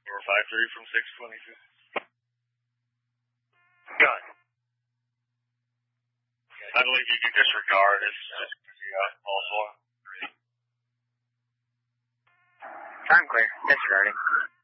Or 5-3 from 622. Gun. I believe you can disregard it. All four. Sound clear. Disregarding.